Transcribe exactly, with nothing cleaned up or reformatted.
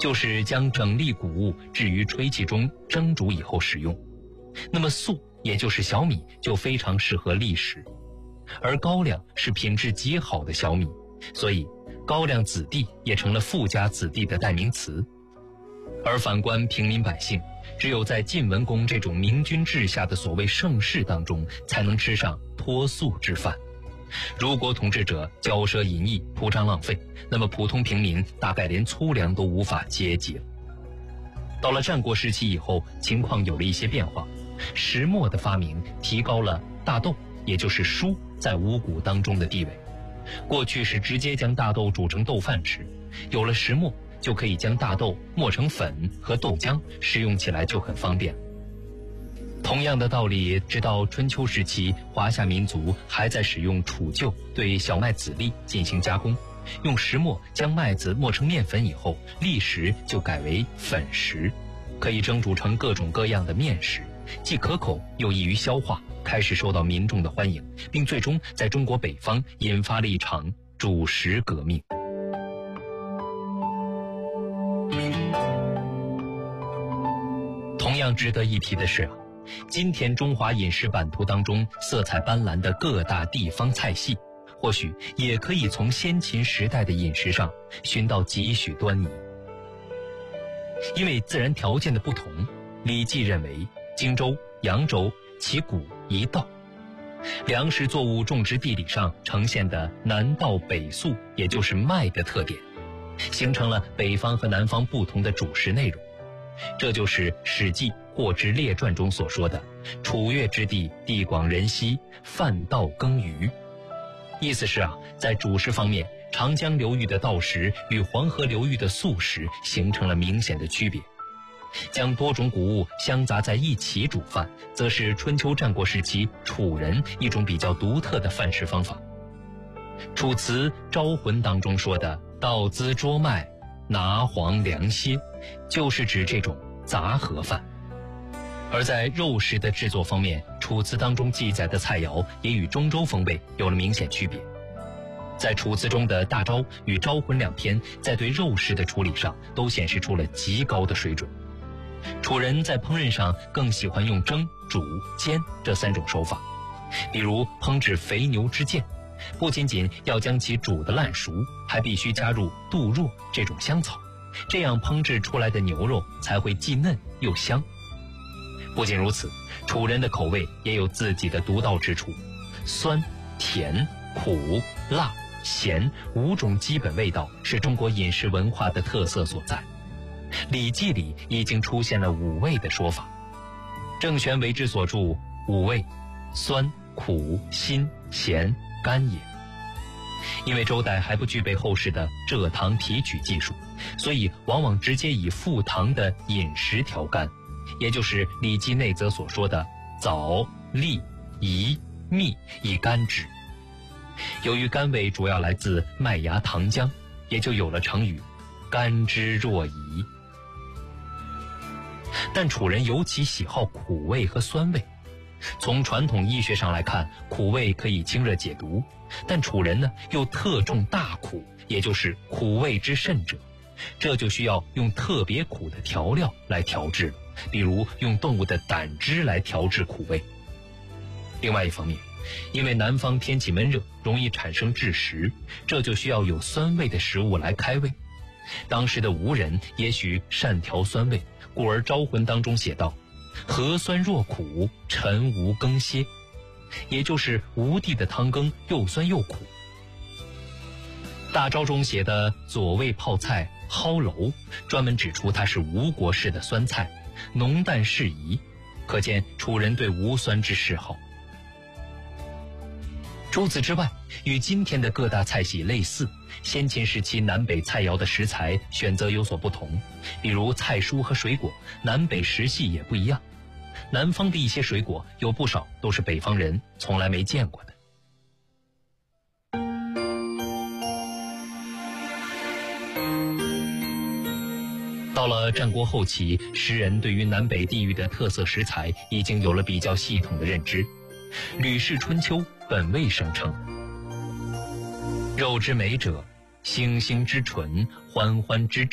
就是将整粒谷物置于吹气中蒸煮以后食用。那么粟，也就是小米，就非常适合粝食。而高粱是品质极好的小米，所以高粱子弟也成了富家子弟的代名词。而反观平民百姓，只有在晋文公这种明君治下的所谓盛世当中，才能吃上脱粟之饭。如果统治者骄奢淫逸、铺张浪费，那么普通平民大概连粗粮都无法接济了。到了战国时期以后，情况有了一些变化，石磨的发明提高了大豆，也就是黍，在五谷当中的地位。过去是直接将大豆煮成豆饭吃，有了石磨，就可以将大豆磨成粉和豆浆，食用起来就很方便。同样的道理，直到春秋时期，华夏民族还在使用杵臼对小麦籽粒进行加工，用石磨将麦子磨成面粉以后，粝食就改为粉食，可以蒸煮成各种各样的面食，既可口又易于消化，开始受到民众的欢迎，并最终在中国北方引发了一场主食革命。同样值得一提的是啊，今天中华饮食版图当中色彩斑斓的各大地方菜系，或许也可以从先秦时代的饮食上寻到几许端倪。因为自然条件的不同，《礼记》认为荆州、扬州其谷一稻，粮食作物种植地理上呈现的南稻北粟，也就是麦的特点，形成了北方和南方不同的主食内容。这就是《史记·霍之列传》中所说的楚越之地，地广人稀，饭稻耕耘。意思是啊，在主食方面，长江流域的稻食与黄河流域的粟食形成了明显的区别。将多种谷物相杂在一起煮饭，则是春秋战国时期楚人一种比较独特的饭食方法。楚辞《招魂》当中说的稻秈捉麦，拿黄凉歇，就是指这种杂合饭。而在肉食的制作方面，楚辞当中记载的菜肴也与中州风味有了明显区别。在楚辞中的大招与招魂两篇，在对肉食的处理上都显示出了极高的水准。楚人在烹饪上更喜欢用蒸、煮、煎这三种手法。比如烹制肥牛之腱，不仅仅要将其煮得烂熟，还必须加入杜若这种香草，这样烹制出来的牛肉才会既嫩又香。不仅如此，楚人的口味也有自己的独到之处，酸、甜、苦、辣、咸五种基本味道是中国饮食文化的特色所在。《礼记》里已经出现了五味的说法，郑玄为之所著五味，酸、苦、辛、咸、甘也。因为周代还不具备后世的蔗糖提取技术，所以往往直接以副糖的饮食调甘，也就是《礼记》内则所说的枣、栗、饴、蜜以甘之。由于甘味主要来自麦芽糖浆，也就有了成语甘之若饴。但楚人尤其喜好苦味和酸味。从传统医学上来看，苦味可以清热解毒，但楚人呢又特重大苦，也就是苦味之甚者，这就需要用特别苦的调料来调制了，比如用动物的胆汁来调制苦味。另外一方面，因为南方天气闷热，容易产生滞食，这就需要有酸味的食物来开胃。当时的吴人也许善调酸味，故而《招魂》当中写道：何酸若苦，陈无羹歇，也就是吴地的汤羹又酸又苦。大招中写的左味泡菜蒿楼，专门指出它是吴国式的酸菜，浓淡适宜，可见楚人对无酸之嗜好。除此之外，与今天的各大菜系类似，先秦时期南北菜肴的食材选择有所不同，比如菜蔬和水果，南北食系也不一样。南方的一些水果有不少都是北方人从来没见过的。到了战国后期，诗人对于南北地域的特色食材已经有了比较系统的认知。《吕氏春秋》本味声称：肉之美者，星星之纯，欢欢之至。